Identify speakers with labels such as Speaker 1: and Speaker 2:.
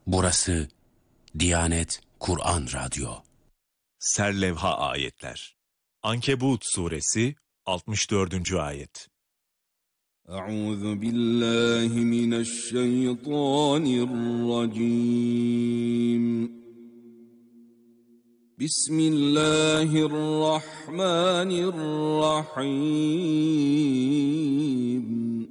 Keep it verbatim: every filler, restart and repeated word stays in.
Speaker 1: Burası Diyanet Kur'an Radyo.
Speaker 2: Serlevha ayetler. Ankebut suresi altmış dördüncü ayet.
Speaker 3: Euzu billahi mineşşeytanirracim. Bismillahirrahmanirrahim.